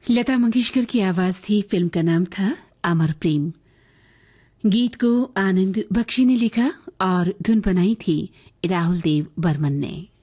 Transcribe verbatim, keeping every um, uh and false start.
लता मंगेशकर की आवाज थी। फिल्म का नाम था अमर प्रेम। गीत को आनंद बख्शी ने लिखा और धुन बनाई थी राहुल देव बर्मन ने।